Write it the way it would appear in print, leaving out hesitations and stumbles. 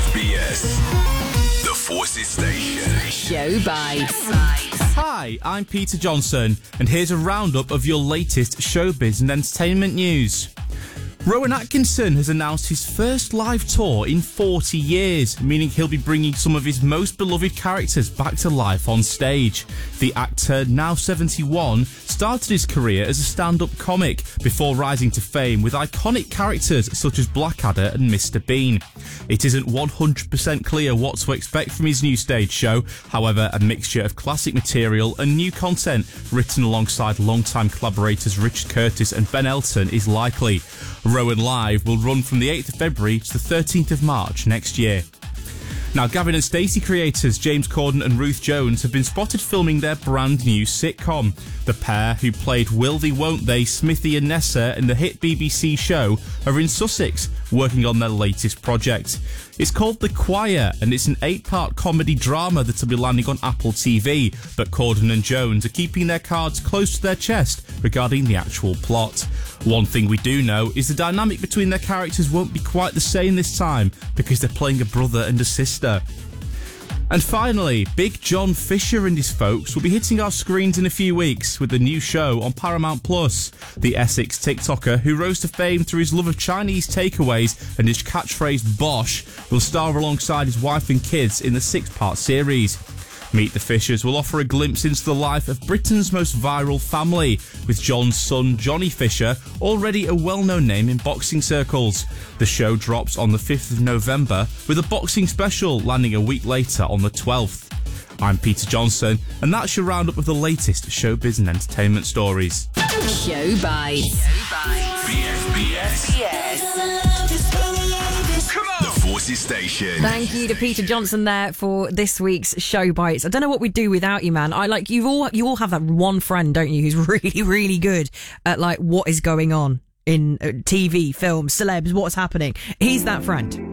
PSBS, the Forces Station. Show Bites. Hi, I'm Peter Johnson, and here's a roundup of your latest showbiz and entertainment news. Rowan Atkinson has announced his first live tour in 40 years, meaning he'll be bringing some of his most beloved characters back to life on stage. The actor, now 71, started his career as a stand-up comic before rising to fame with iconic characters such as Blackadder and Mr. Bean. It isn't 100% clear what to expect from his new stage show. However, a mixture of classic material and new content written alongside longtime collaborators Richard Curtis and Ben Elton is likely. Rowan Live will run from the 8th of February to the 13th of March next year. Now, Gavin and Stacey creators James Corden and Ruth Jones have been spotted filming their brand new sitcom. The pair, who played Will They Won't They, Smithy and Nessa in the hit BBC show, are in Sussex, working on their latest project. It's called The Choir, and it's an 8-part comedy drama that will be landing on Apple TV, but Corden and Jones are keeping their cards close to their chest regarding the actual plot. One thing we do know is the dynamic between their characters won't be quite the same this time, because they're playing a brother and a sister. And finally, Big John Fisher and his folks will be hitting our screens in a few weeks with a new show on Paramount+. The Essex TikToker, who rose to fame through his love of Chinese takeaways and his catchphrase "Bosh," will star alongside his wife and kids in the 6-part series. Meet the Fishers will offer a glimpse into the life of Britain's most viral family, with John's son Johnny Fisher already a well-known name in boxing circles. The show drops on the 5th of November, with a boxing special landing a week later on the 12th. I'm Peter Johnson, and that's your roundup of the latest showbiz and entertainment stories. Show Bites. The Forces Station. Thank you to Peter Johnson there for this week's Show Bites. I don't know what we'd do without you, man. You all have that one friend, don't you, who's really, really good at what is going on in TV, film, celebs, what's happening. He's that friend.